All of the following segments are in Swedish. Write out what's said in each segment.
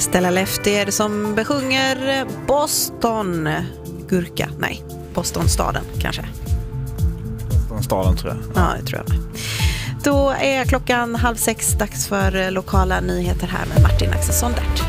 Stella Lefty är det som besjunger Boston. Gurka, nej, Bostonstaden kanske. Bostonstaden tror jag. Ja, det tror jag. Då är klockan 5:30, dags för lokala nyheter här med Martin Axelsson Dert.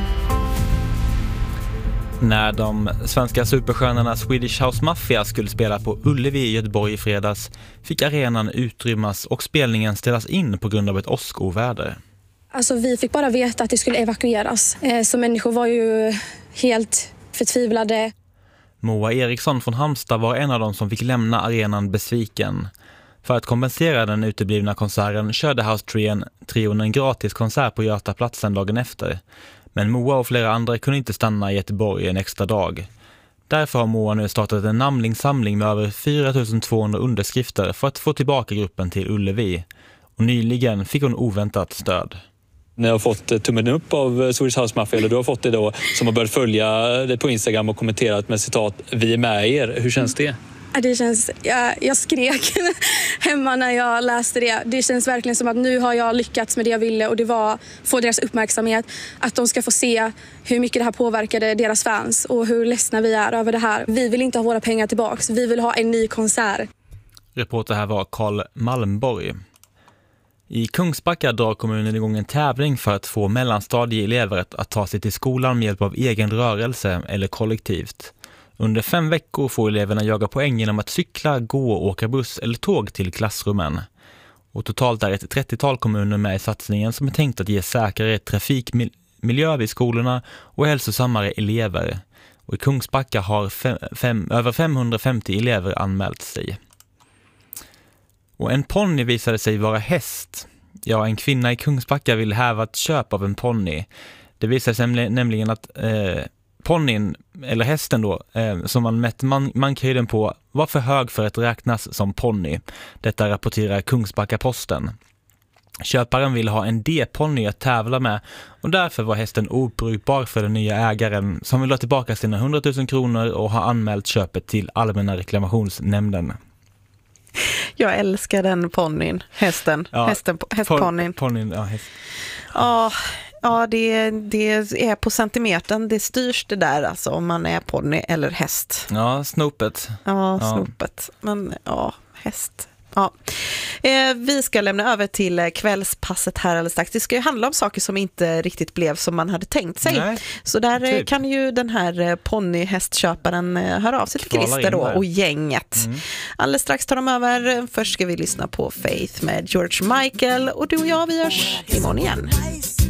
När de svenska superstjärnorna Swedish House Mafia skulle spela på Ullevi i Göteborg i fredags fick arenan utrymmas och spelningen ställas in på grund av ett åskoväder. Alltså vi fick bara veta att det skulle evakueras. Så människor var ju helt förtvivlade. Moa Eriksson från Halmstad var en av dem som fick lämna arenan besviken. För att kompensera den uteblivna konserten körde House-trion en gratis konsert på Götaplatsen dagen efter. Men Moa och flera andra kunde inte stanna i Göteborg en extra dag. Därför har Moa nu startat en namnlingssamling med över 4200 underskrifter för att få tillbaka gruppen till Ullevi. Och nyligen fick hon oväntat stöd. Ni har fått tummen upp av Swedish House Mafia, eller du har fått det då, som har börjat följa det på Instagram och kommenterat med citat "Vi är med er". Hur känns det? Det känns, jag skrek hemma när jag läste det. Det känns verkligen som att nu har jag lyckats med det jag ville, och det var få deras uppmärksamhet. Att de ska få se hur mycket det här påverkade deras fans och hur ledsna vi är över det här. Vi vill inte ha våra pengar tillbaks, vi vill ha en ny konsert. Reporter här var Karl Malmborg. I Kungsbacka drar kommunen igång en tävling för att få mellanstadieelever att ta sig till skolan med hjälp av egen rörelse eller kollektivt. Under 5 veckor får eleverna jaga poäng genom att cykla, gå, åka buss eller tåg till klassrummen. Och totalt är ett 30-tal kommuner med i satsningen som är tänkt att ge säkrare trafikmiljö vid skolorna och hälsosammare elever. Och i Kungsbacka har över 550 elever anmält sig. Och en ponny visade sig vara häst. Ja, en kvinna i Kungsbacka vill häva ett köp av en ponny. Det visade sig nämligen att ponnyn, eller hästen då, som man mätt mankhöjden på, var för hög för att räknas som ponny. Detta rapporterar Kungsbacka-Posten. Köparen vill ha en D-ponny att tävla med, och därför var hästen obrukbar för den nya ägaren som vill ha tillbaka sina 100 000 kronor och har anmält köpet till Allmänna reklamationsnämnden. Jag älskar den ponnyn, hästen, ja, hästponnyn. Ja, häst. Ja, det är på centimetern. Det styrs det där, alltså, om man är ponny eller häst. Ja, snopet. Ja, snopet. Men ja, häst. Ja. Vi ska lämna över till kvällspasset här alldeles strax. Det ska ju handla om saker som inte riktigt blev som man hade tänkt sig. Nej, så där kan ju den här ponnyhästköparen höra av sig till Christer då och gänget. Alldeles strax tar de över. Först ska vi lyssna på Faith med George Michael, och du och jag, vi hörs imorgon igen.